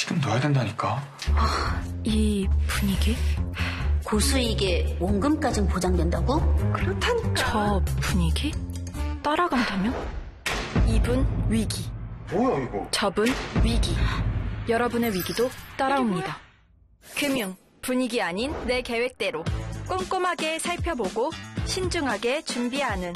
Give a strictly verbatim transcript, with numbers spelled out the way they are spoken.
지금 넣어야 된다니까. 이 분위기? 고수익에 원금까진 보장된다고? 그렇다니까. 저 분위기? 따라간다면? 이분 위기. 뭐야 이거? 저분 위기. 여러분의 위기도 따라옵니다. 금융, 분위기 아닌 내 계획대로 꼼꼼하게 살펴보고 신중하게 준비하는